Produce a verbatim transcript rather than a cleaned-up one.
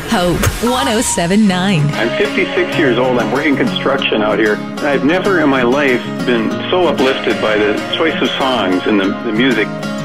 Hope one oh seven point nine. I'm fifty-six years old. I'm working construction out here. I've never in my life been so uplifted by the choice of songs and the, the music.